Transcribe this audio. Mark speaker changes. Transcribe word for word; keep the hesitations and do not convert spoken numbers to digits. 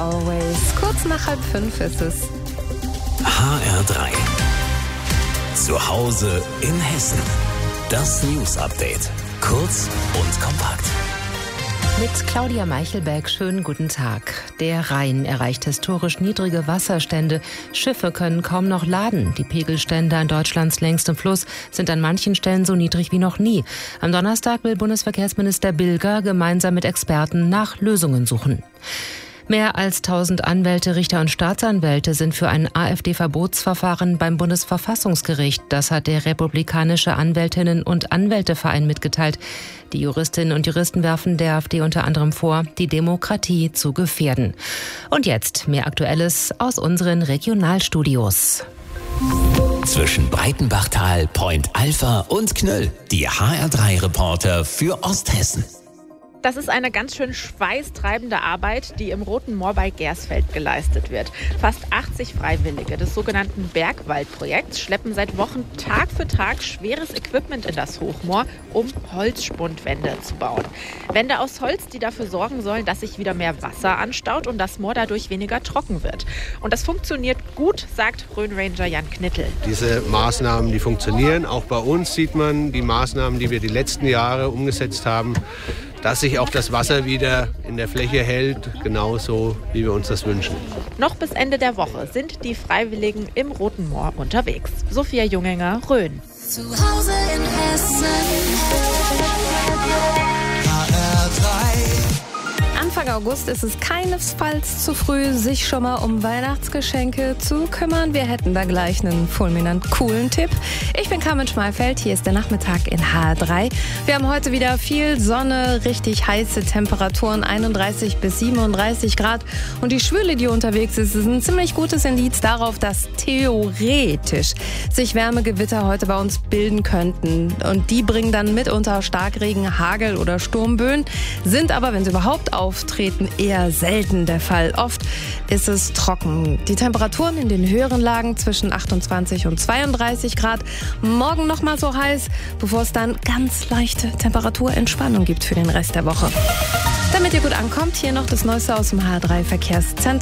Speaker 1: Always. Kurz nach halb fünf ist es.
Speaker 2: H R drei. Zu Hause in Hessen. Das News Update. Kurz und kompakt.
Speaker 1: Mit Claudia Meichelberg, schönen guten Tag. Der Rhein erreicht historisch niedrige Wasserstände. Schiffe können kaum noch laden. Die Pegelstände an Deutschlands längstem Fluss sind an manchen Stellen so niedrig wie noch nie. Am Donnerstag will Bundesverkehrsminister Bilger gemeinsam mit Experten nach Lösungen suchen. Mehr als tausend Anwälte, Richter und Staatsanwälte sind für ein AfD-Verbotsverfahren beim Bundesverfassungsgericht. Das hat der republikanische Anwältinnen- und Anwälteverein mitgeteilt. Die Juristinnen und Juristen werfen der AfD unter anderem vor, die Demokratie zu gefährden. Und jetzt mehr Aktuelles aus unseren Regionalstudios.
Speaker 2: Zwischen Breitenbachtal, Point Alpha und Knöll. Die H R drei Reporter für Osthessen.
Speaker 3: Das ist eine ganz schön schweißtreibende Arbeit, die im Roten Moor bei Gersfeld geleistet wird. Fast achtzig Freiwillige des sogenannten Bergwaldprojekts schleppen seit Wochen Tag für Tag schweres Equipment in das Hochmoor, um Holzspundwände zu bauen. Wände aus Holz, die dafür sorgen sollen, dass sich wieder mehr Wasser anstaut und das Moor dadurch weniger trocken wird. Und das funktioniert gut, sagt Rhön-Ranger Jan Knittel.
Speaker 4: Diese Maßnahmen, die funktionieren. Auch bei uns sieht man die Maßnahmen, die wir die letzten Jahre umgesetzt haben, dass sich auch das Wasser wieder in der Fläche hält, genauso wie wir uns das wünschen.
Speaker 3: Noch bis Ende der Woche sind die Freiwilligen im Roten Moor unterwegs. Sophia Junginger, Rhön.
Speaker 5: Zu Hause in Hessen. H R drei.
Speaker 1: Anfang August ist es keinesfalls zu früh, sich schon mal um Weihnachtsgeschenke zu kümmern. Wir hätten da gleich einen fulminant coolen Tipp. Ich bin Carmen Schmalfeld, hier ist der Nachmittag in H R drei. Wir haben heute wieder viel Sonne, richtig heiße Temperaturen, einunddreißig bis siebenunddreißig Grad. Und die Schwüle, die unterwegs ist, ist ein ziemlich gutes Indiz darauf, dass theoretisch sich Wärmegewitter heute bei uns bilden könnten. Und die bringen dann mitunter Starkregen, Hagel oder Sturmböen, sind aber, wenn sie überhaupt auftreten, eher selten der Fall. Oft ist es trocken. Die Temperaturen in den höheren Lagen zwischen achtundzwanzig und zweiunddreißig Grad. Morgen noch mal so heiß, bevor es dann ganz leichte Temperaturentspannung gibt für den Rest der Woche. Damit ihr gut ankommt, hier noch das Neueste aus dem H R drei Verkehrszentrum.